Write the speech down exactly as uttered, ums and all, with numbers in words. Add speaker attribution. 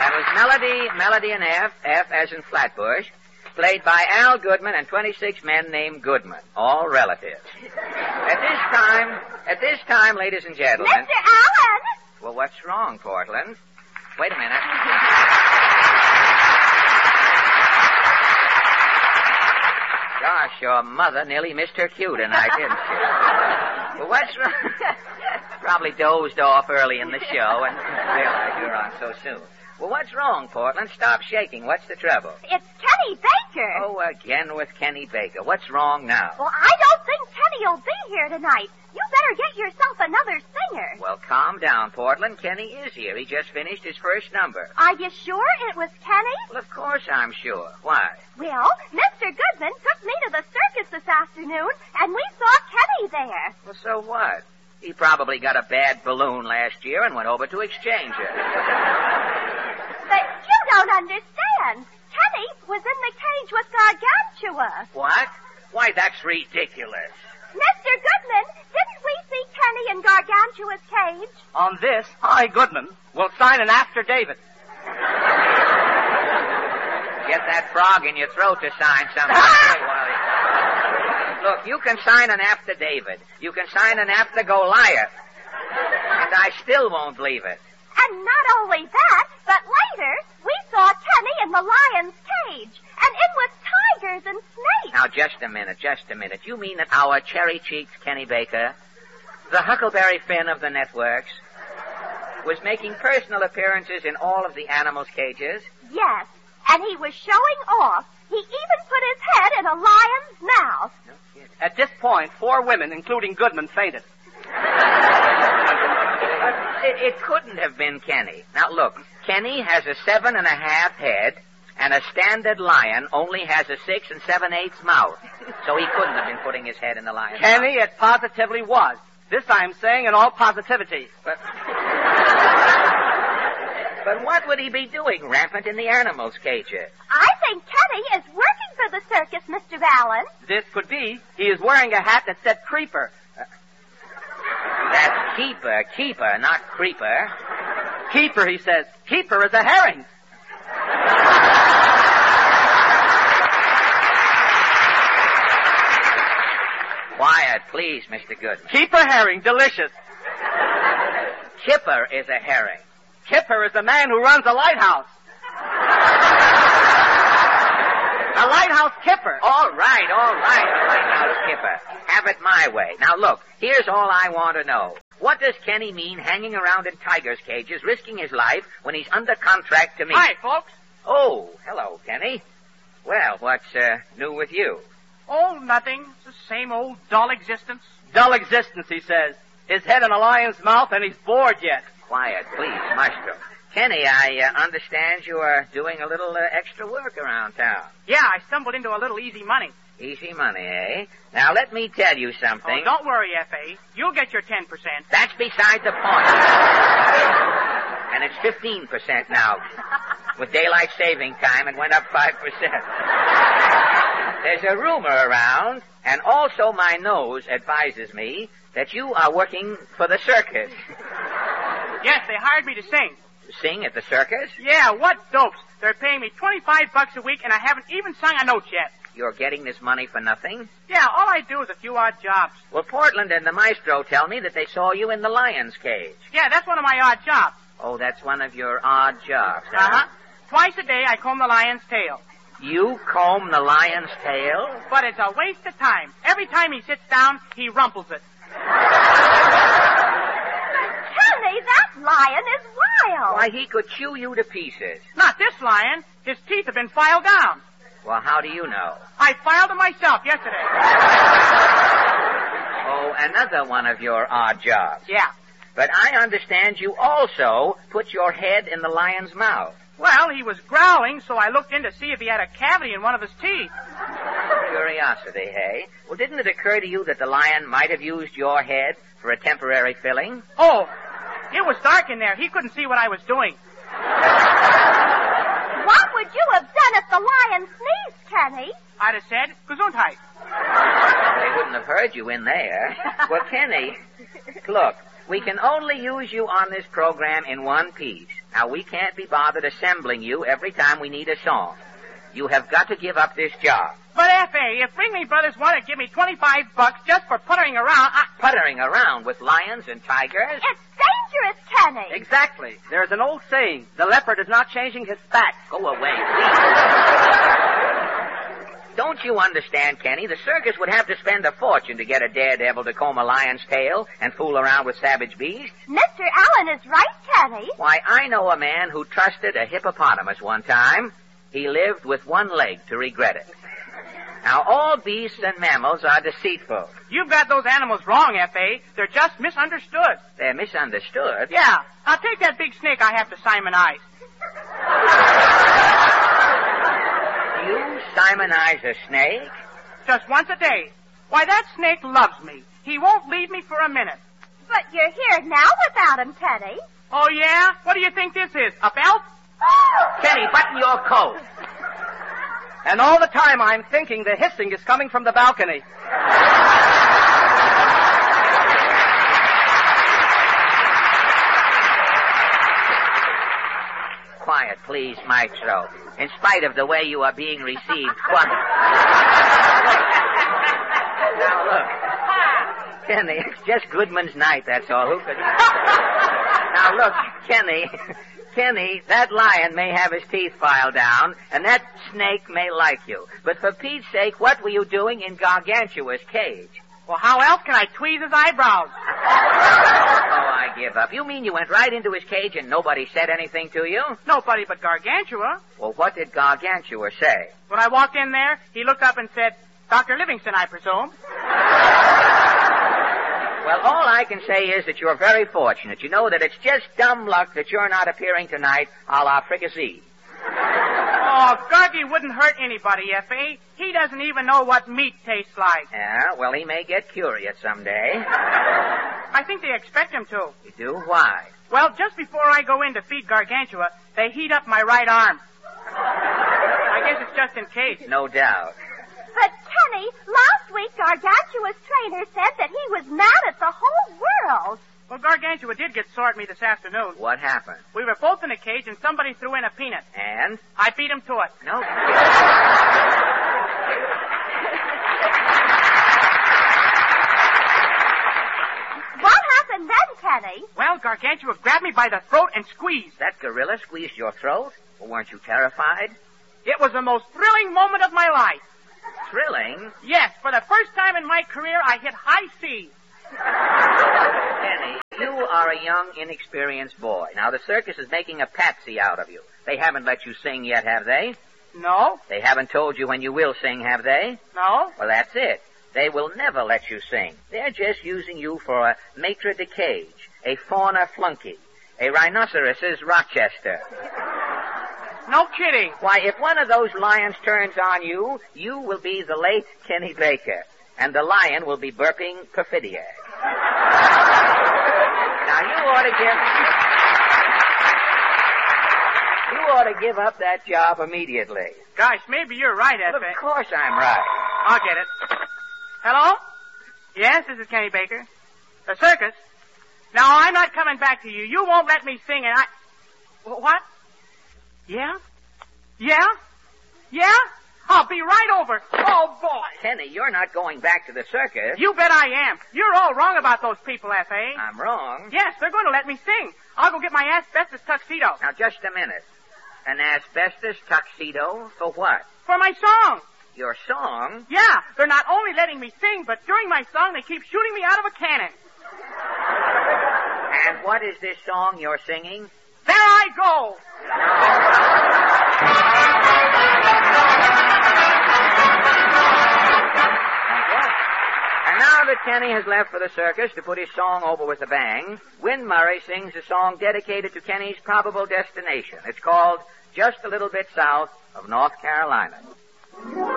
Speaker 1: That was Melody, Melody and F, F as in Flatbush, played by Al Goodman and twenty-six men named Goodman, all relatives. At this time, at this time, ladies and gentlemen...
Speaker 2: Mister Allen!
Speaker 1: Well, what's wrong, Portland? Wait a minute. Gosh, your mother nearly missed her cue tonight, didn't she? Well, what's wrong? Probably dozed off early in the show and realized you were on so soon. Well, what's wrong, Portland? Stop shaking. What's the trouble?
Speaker 2: It's Kenny Baker.
Speaker 1: Oh, again with Kenny Baker. What's wrong now?
Speaker 2: Well, I don't think Kenny will be here tonight. You better get yourself another singer.
Speaker 1: Well, calm down, Portland. Kenny is here. He just finished his first number.
Speaker 2: Are you sure it was Kenny?
Speaker 1: Well, of course I'm sure. Why?
Speaker 2: Well, Mister Goodman took me to the circus this afternoon, and we saw Kenny there.
Speaker 1: Well, so what? He probably got a bad balloon last year and went over to exchange it.
Speaker 2: But you don't understand. Kenny was in the cage with Gargantua.
Speaker 1: What? Why, that's ridiculous.
Speaker 2: Mister Goodman, didn't we see Kenny in Gargantua's cage?
Speaker 3: On this, I, Goodman, will sign an affidavit.
Speaker 1: Get that frog in your throat to sign something. Look, you can sign an affidavit. You can sign an after Goliath. And I still won't believe it.
Speaker 2: And not only that, but later, we saw Kenny in the lion's cage. And it was tigers and snakes.
Speaker 1: Now, just a minute, just a minute. You mean that our cherry-cheeked Kenny Baker, the Huckleberry Finn of the networks, was making personal appearances in all of the animals' cages?
Speaker 2: Yes, and he was showing off. He even put his head in a lion's mouth.
Speaker 1: No kidding.
Speaker 3: At this point, four women, including Goodman, fainted.
Speaker 1: It, it couldn't have been Kenny. Now, look, Kenny has a seven and a half head, and a standard lion only has a six and seven-eighths mouth. So he couldn't have been putting his head in the lion's mouth.
Speaker 3: Kenny, it positively was. This I'm saying in all positivity.
Speaker 1: But... But what would he be doing rampant in the animals' cages?
Speaker 2: I think Kenny is working for the circus, Mister Allen.
Speaker 3: This could be. He is wearing a hat that said Creeper.
Speaker 1: Uh, that's keeper, keeper, not creeper.
Speaker 3: Keeper, he says. Keeper is a herring.
Speaker 1: Quiet, please, Mister Goodman.
Speaker 3: Keeper herring, delicious.
Speaker 1: Kipper is a herring.
Speaker 3: Kipper is the man who runs a lighthouse. A lighthouse kipper.
Speaker 1: All right, all right, a lighthouse kipper. Have it my way. Now, look, here's all I want to know. What does Kenny mean hanging around in tigers' cages, risking his life when he's under contract to me?
Speaker 3: Hi, folks.
Speaker 1: Oh, hello, Kenny. Well, what's uh, new with you?
Speaker 4: Oh, nothing. It's the same old dull existence.
Speaker 3: Dull existence, he says. His head in a lion's mouth, and he's bored yet.
Speaker 1: Quiet, please, Maestro. Kenny, I uh, understand you are doing a little uh, extra work around town.
Speaker 4: Yeah, I stumbled into a little easy money.
Speaker 1: Easy money, eh? Now, let me tell you something.
Speaker 4: Oh, don't worry, F A. You'll get your ten percent.
Speaker 1: That's beside the point. And it's fifteen percent now. With daylight saving time, it went up five percent. There's a rumor around, and also my nose advises me, that you are working for the circus.
Speaker 4: Yes, they hired me to sing.
Speaker 1: Sing at the circus?
Speaker 4: Yeah, what dopes. They're paying me twenty-five bucks a week, and I haven't even sung a note yet.
Speaker 1: You're getting this money for nothing?
Speaker 4: Yeah, all I do is a few odd jobs.
Speaker 1: Well, Portland and the Maestro tell me that they saw you in the lion's cage.
Speaker 4: Yeah, that's one of my odd jobs.
Speaker 1: Oh, that's one of your odd jobs, huh?
Speaker 4: Uh-huh. Twice a day, I comb the lion's tail.
Speaker 1: You comb the lion's tail?
Speaker 4: But it's a waste of time. Every time he sits down, he rumples it.
Speaker 2: Kenny, that lion is wild.
Speaker 1: Why, he could chew you to pieces.
Speaker 4: Not this lion. His teeth have been filed down.
Speaker 1: Well, how do you know?
Speaker 4: I filed them myself yesterday.
Speaker 1: Oh, another one of your odd jobs.
Speaker 4: Yeah.
Speaker 1: But I understand you also put your head in the lion's mouth.
Speaker 4: Well, he was growling, so I looked in to see if he had a cavity in one of his teeth.
Speaker 1: Curiosity, hey? Well, didn't it occur to you that the lion might have used your head for a temporary filling?
Speaker 4: Oh, it was dark in there. He couldn't see what I was doing.
Speaker 2: What would you have done if the lion sneezed, Kenny?
Speaker 4: I'd have said, Gesundheit.
Speaker 1: They wouldn't have heard you in there. Well, Kenny, look, We can only use you on this program in one piece. Now, we can't be bothered assembling you every time we need a song. You have got to give up this job.
Speaker 4: But, F A, if Ringling Brothers want to give me twenty-five bucks just for puttering around, I...
Speaker 1: Puttering around with lions and tigers?
Speaker 2: It's dangerous, Kenny.
Speaker 3: Exactly. There's an old saying, the leopard is not changing his back.
Speaker 1: Go away, please. Don't you understand, Kenny? The circus would have to spend a fortune to get a daredevil to comb a lion's tail and fool around with savage beasts.
Speaker 2: Mister Allen is right, Kenny.
Speaker 1: Why, I know a man who trusted a hippopotamus one time. He lived with one leg to regret it. Now, all beasts and mammals are deceitful.
Speaker 4: You've got those animals wrong, F A. They're just misunderstood.
Speaker 1: They're misunderstood?
Speaker 4: Yeah. Now, take that big snake I have to Simonize.
Speaker 1: You Simonize a snake?
Speaker 4: Just once a day. Why, that snake loves me. He won't leave me for a minute.
Speaker 2: But you're here now without him, Kenny.
Speaker 4: Oh, yeah? What do you think this is, a belt?
Speaker 1: Kenny, button your coat.
Speaker 3: And all the time I'm thinking the hissing is coming from the balcony.
Speaker 1: Quiet, please, Maestro. In spite of the way you are being received, quiet. Now, look. Kenny, it's just Goodman's night, that's all. Who could... Now, look, Kenny... Kenny, that lion may have his teeth filed down, and that snake may like you. But for Pete's sake, what were you doing in Gargantua's cage?
Speaker 4: Well, how else can I tweeze his eyebrows?
Speaker 1: Oh, I give up. You mean you went right into his cage and nobody said anything to you?
Speaker 4: Nobody but Gargantua.
Speaker 1: Well, what did Gargantua say?
Speaker 4: When I walked in there, he looked up and said, Doctor Livingston, I presume.
Speaker 1: Well, all I can say is that you're very fortunate. You know that it's just dumb luck that you're not appearing tonight a la fricassee.
Speaker 4: Oh, Gargy wouldn't hurt anybody, F A. He doesn't even know what meat tastes like.
Speaker 1: Yeah, well, he may get curious someday.
Speaker 4: I think they expect him to.
Speaker 1: You do? Why?
Speaker 4: Well, just before I go in to feed Gargantua, they heat up my right arm. I guess it's just in case.
Speaker 1: No doubt.
Speaker 2: But, Kenny, last week Gargantua's trainer said that he was mad at the whole world.
Speaker 4: Well, Gargantua did get sore at me this afternoon.
Speaker 1: What happened?
Speaker 4: We were both in a cage and somebody threw in a peanut.
Speaker 1: And?
Speaker 4: I beat him to it.
Speaker 1: No.
Speaker 2: What happened then, Kenny?
Speaker 4: Well, Gargantua grabbed me by the throat and squeezed.
Speaker 1: That gorilla squeezed your throat? Well, weren't you terrified?
Speaker 4: It was the most thrilling moment of my life.
Speaker 1: Thrilling?
Speaker 4: Yes, for the first time in my career, I hit high C.
Speaker 1: Kenny, you are a young, inexperienced boy. Now, the circus is making a patsy out of you. They haven't let you sing yet, have they?
Speaker 4: No.
Speaker 1: They haven't told you when you will sing, have they?
Speaker 4: No.
Speaker 1: Well, that's it. They will never let you sing. They're just using you for a maitre de cage, a fauna flunky, a rhinoceros's Rochester.
Speaker 4: No kidding.
Speaker 1: Why, if one of those lions turns on you, you will be the late Kenny Baker, and the lion will be burping perfidia. Now, you ought to give... You ought to give up that job immediately.
Speaker 4: Gosh, maybe you're right, F A.
Speaker 1: Of course I'm right.
Speaker 4: I'll get it. Hello? Yes, this is Kenny Baker. The circus? Now, I'm not coming back to you. You won't let me sing, and I... What? Yeah? Yeah? Yeah? I'll be right over. Oh, boy.
Speaker 1: Kenny, you're not going back to the circus.
Speaker 4: You bet I am. You're all wrong about those people, F A.
Speaker 1: I'm wrong.
Speaker 4: Yes, they're going to let me sing. I'll go get my asbestos tuxedo.
Speaker 1: Now, just a minute. An asbestos tuxedo for what?
Speaker 4: For my song.
Speaker 1: Your song?
Speaker 4: Yeah, they're not only letting me sing, but during my song they keep shooting me out of a cannon.
Speaker 1: And what is this song you're singing?
Speaker 4: There I go.
Speaker 1: And now that Kenny has left for the circus to put his song over with a bang, Win Murray sings a song dedicated to Kenny's probable destination. It's called Just a Little Bit South of North Carolina.